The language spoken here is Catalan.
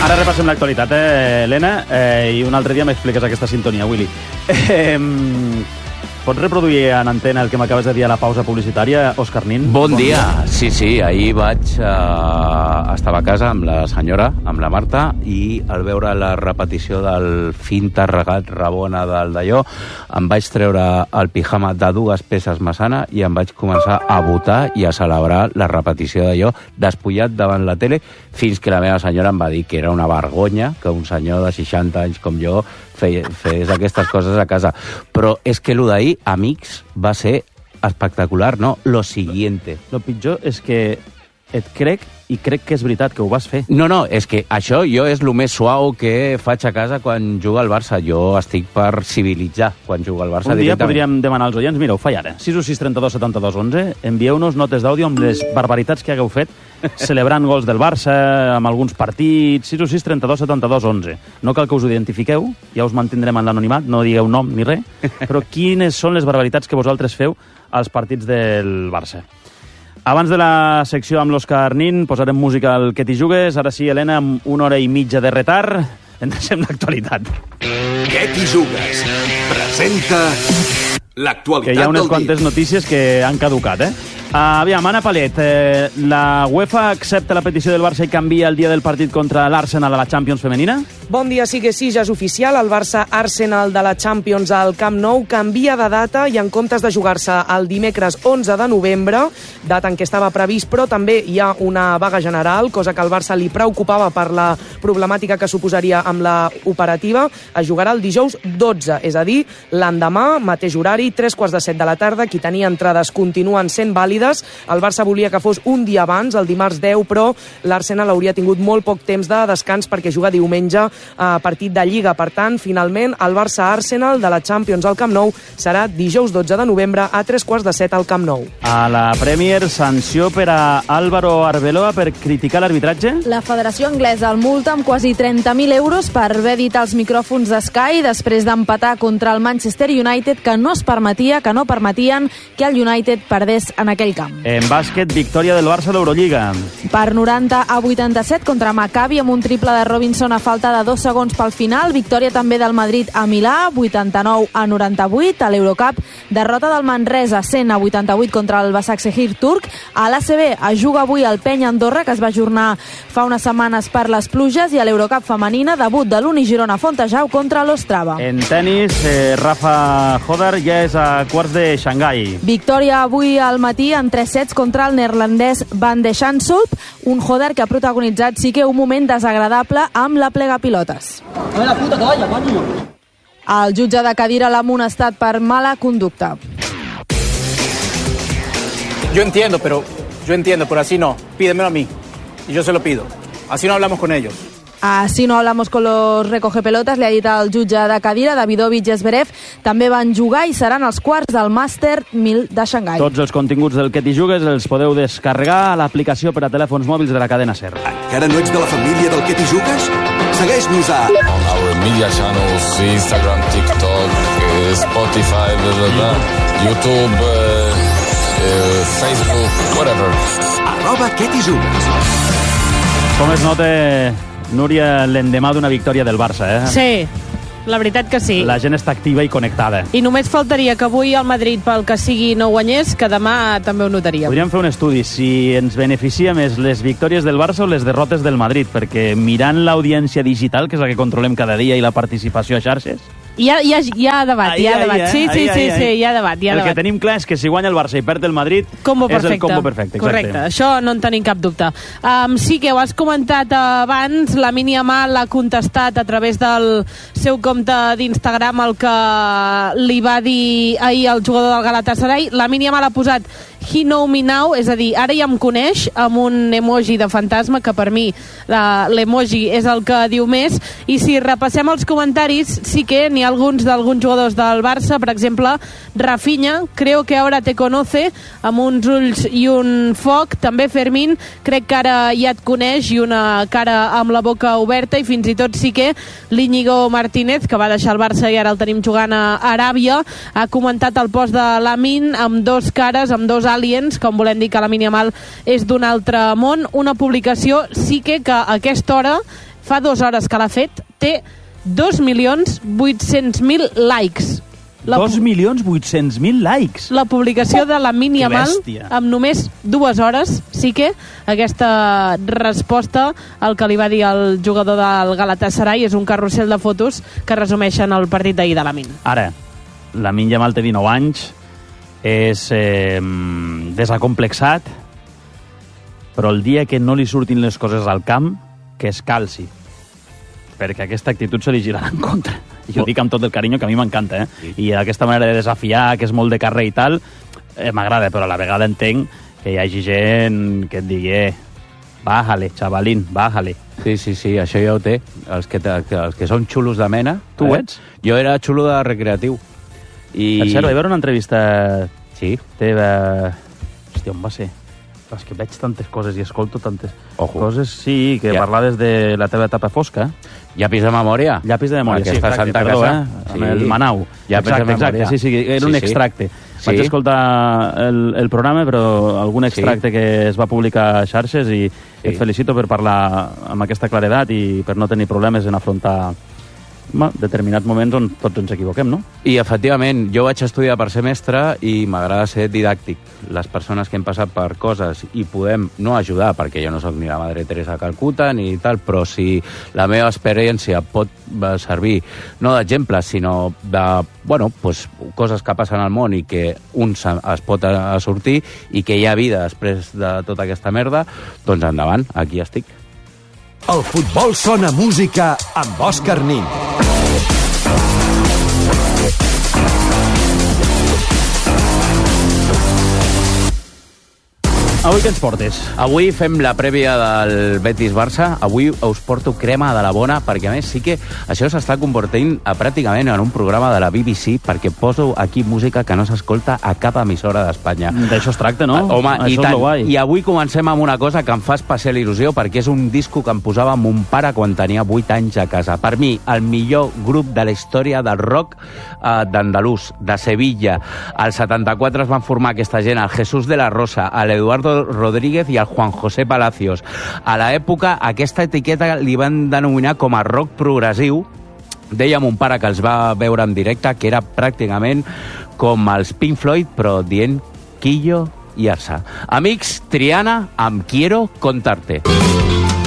Ara repassem l'actualitat, Helena, i un altre dia m'expliques aquesta sintonia, Willy. Pots reproduir en antena el que m'acabes de dir a la pausa publicitària, Òscar Nin? Bon dia. Sí, ahir estava a casa amb la senyora, amb la Marta, i al veure la repetició del Finta regat Rabona del d'allò, em vaig treure el pijama de 2 peces Massana i em vaig començar a votar i a celebrar la repetició d'allò, despullat davant la tele, fins que la meva senyora em va dir que era una vergonya que un senyor de 60 anys com jo fes aquestes coses a casa. Però és que lo d'ahir, amics, va ser espectacular, no? Lo siguiente. Lo pitjor és que et crec, i crec que és veritat que ho vas fer. No, és que això jo és el més suau que faig a casa quan juga al Barça. Jo estic per civilitzar quan juga al Barça. Un dia podríem demanar als oients, mira, ho faig ara, 616 32 72 11, envieu-nos notes d'àudio amb les barbaritats que hagueu fet celebrant gols del Barça, amb alguns partits, 616 32 72 11. No cal que us ho identifiqueu, ja us mantindrem en l'anonimat, no digueu nom ni res, però quines són les barbaritats que vosaltres feu als partits del Barça. Abans de la secció amb l'Òscar Nin, posarem música al Que t'hi jugues. Ara sí, Helena, amb 1 hora i mitja de retard, endrecem l'actualitat. Que t'hi jugues? Presenta l'actualitat del dia. Que hi ha unes quantes notícies que han caducat, Aviam, Anna Palet, la UEFA accepta la petició del Barça i canvia el dia del partit contra l'Arsenal a la Champions femenina? Bon dia, sí que sí, ja és oficial. El Barça-Arsenal de la Champions al Camp Nou canvia de data i en comptes de jugar-se el dimecres 11 de novembre, data en què estava previst, però també hi ha una vaga general, cosa que al Barça li preocupava per la problemàtica que suposaria amb la operativa. Es jugarà el dijous 12, és a dir, l'endemà, mateix horari, 3:15 de la tarda. Qui tenia entrades continuen sent vàlides. El Barça volia que fos un dia abans, el dimarts 10, però l'Arsenal hauria tingut molt poc temps de descans perquè juga diumenge a partit de Lliga. Per tant, finalment, el Barça-Arsenal de la Champions al Camp Nou serà dijous 12 de novembre a 3:15 al Camp Nou. A la Premier, sanció per a Álvaro Arbeloa per criticar l'arbitratge? La Federació Anglesa el multa amb quasi 30.000 euros per haver dit als micròfons de Sky després d'empatar contra el Manchester United que no permetien que el United perdés en aquell camp. En bàsquet, victòria del Barça a l'Eurolliga. Per 90-87 contra Maccabi amb un triple de Robinson a falta de 2 segons pel final. Victòria també del Madrid a Milà, 89-98. A l'Eurocup, derrota del Manresa, 100-88 contra el Basaksehir turc. A l'ACB es juga avui el Penya Andorra, que es va ajornar fa unes setmanes per les pluges, i a l'Eurocup femenina, debut de l'Uni Girona Fontejau contra l'Ostrava. En tenis, Rafa Hodar ja és a quarts de Xangai. Victòria avui al matí en 3 sets contra el neerlandès Van de Schansulp, un Hodar que ha protagonitzat sí que un moment desagradable amb la plegapilotes. El jutge de Cadira l'ha amonestat per mala conducta. Yo entiendo, pero así no. Pídemelo a mí y yo se lo pido. Así no hablamos con ellos. Así no hablamos con los recogepelotas, li ha dit el jutge de Cadira, Davidovich i Zverev. També van jugar i seran els quarts del Màster 1000 de Xangai. Tots els continguts del Que t'hi jugues els podeu descarregar a l'aplicació per a telèfons mòbils de la cadena SER. Encara no ets de la família del Que t'hi jugues? Segueix-nos a our media channels, Instagram, TikTok, Spotify, YouTube, Facebook, whatever. @Que t'hi jugues. Com es nota, Núria, l'endemà d'una victòria del Barça, Sí, la veritat que sí. La gent està activa i connectada. I només faltaria que avui el Madrid, pel que sigui, no guanyés, que demà també ho notaríem. Podríem fer un estudi, si ens beneficia més les victòries del Barça o les derrotes del Madrid, perquè mirant l'audiència digital, que és la que controlem cada dia, i la participació a xarxes... Hi ha debat, hi ha debat. Sí, hi ha debat. El que tenim clar és que si guanya el Barça i perd el Madrid és el combo perfecte. Correcte, això no en tenim cap dubte. Sí que ho has comentat abans, Lamine Yamal ha contestat a través del seu compte d'Instagram el que li va dir ahir el jugador del Galatasaray. Lamine Yamal ha posat "He know me now", és a dir, ara ja em coneix, amb un emoji de fantasma, que per mi l'emoji és el que diu més. I si repassem els comentaris, sí que n'hi ha alguns d'alguns jugadors del Barça, per exemple, Rafinha, creo que ahora te conoce, amb uns ulls i un foc. També Fermín, crec que ara ja et coneix, i una cara amb la boca oberta. I fins i tot sí que l'Íñigo Martínez, que va deixar el Barça i ara el tenim jugant a Aràbia, ha comentat el post de Lamine amb 2 cares, amb 2 aliens, com volem dir que Lamine Yamal és d'un altre món. Una publicació sí que a aquesta hora fa 2 hores que l'ha fet, té 2.800.000 likes. 2.800.000 likes. La publicació de la Mini Amal amb només 2 hores, sí que aquesta resposta al que li va dir el jugador del Galatasaray és un carrusel de fotos que resumeixen el partit d'ahir de la Min. Ara, la Min Yamal té 19 anys, és desacomplexat, però el dia que no li surtin les coses al camp, que es calci, perquè aquesta actitud se li girarà en contra. I ho dic amb tot el carinyo, que a mi m'encanta, Sí. I aquesta manera de desafiar, que és molt de carrer i tal, m'agrada, però a la vegada entenc que hi hagi gent que et digui bájale, chavalín, bájale. Sí, això ja ho té. Els que són xulos de mena. Tu ho ets? Jo era xulo de recreatiu. Per cert, vaig veure una entrevista teva... Hòstia, on va ser? És que veig tantes coses i escolto tantes coses. Sí, que parlaves de la teva etapa fosca. Llapis de memòria. Llapis de memòria, sí, exacte. Perdó, amb el Manau. Exacte, sí, era un extracte. Vaig escoltar el programa, però algun extracte que es va publicar a xarxes i et felicito per parlar amb aquesta claredat i per no tenir problemes en afrontar determinats moments on tots ens equivoquem, no? I, efectivament, jo vaig estudiar per ser mestre i m'agrada ser didàctic. Les persones que hem passat per coses i podem no ajudar, perquè jo no sóc ni la Madre Teresa de Calcuta ni tal, però si la meva experiència pot servir no d'exemple, sinó de, coses que passen al món i que un es pot sortir i que hi ha vida després de tota aquesta merda, doncs endavant, aquí estic. El futbol sona música amb Òscar Nin. Avui què ens portes? Avui fem la prèvia del Betis-Barça. Avui us porto crema de la bona, perquè a més sí que això s'està convertint pràcticament en un programa de la BBC, perquè poso aquí música que no s'escolta a cap emissora d'Espanya. D'això es tracta, no? Home, i tant. I avui comencem amb una cosa que em fa especial il·lusió, perquè és un disco que em posava mon pare quan tenia 8 anys a casa. Per mi, el millor grup de la història del rock d'andalús, de Sevilla. Al 74 es van formar aquesta gent, el Jesús de la Rosa, l'Eduardo Rodríguez i el Juan José Palacios. A l'època, aquesta etiqueta li van denominar com a rock progressiu. Deia mon pare que els va veure en directe, que era pràcticament com els Pink Floyd, però dient Quillo i Arsa. Amics, Triana, amb Quiero contarte.